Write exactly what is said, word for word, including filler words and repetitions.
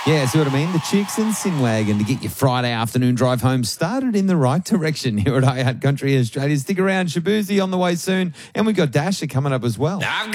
Yeah, see what I mean? The Chicks and Sinwagon to get your Friday afternoon drive home started in the right direction here at iHeart Country Australia. Stick around, Shabuzi on the way soon, and we've got Dasher coming up as well. I've